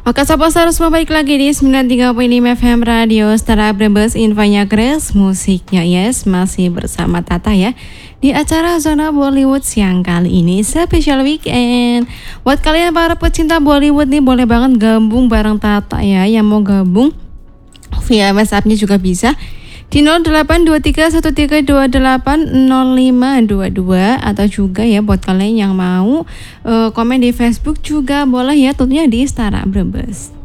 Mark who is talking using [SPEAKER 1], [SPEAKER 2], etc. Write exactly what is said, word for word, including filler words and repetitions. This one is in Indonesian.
[SPEAKER 1] Oke sobat Star, semua balik lagi di sembilan puluh tiga koma lima F M Radio Star Brebes. Infonya Grace, musiknya Yes. Masih bersama Tata ya di acara Zona Bollywood siang kali ini special weekend. Buat kalian para pecinta Bollywood nih, boleh banget gabung bareng Tata ya. Yang mau gabung via WhatsApp-nya juga bisa di nol delapan dua tiga satu tiga dua delapan nol lima dua dua, atau juga ya buat kalian yang mau uh, komen di Facebook juga boleh ya, tentunya di Stara Brebes.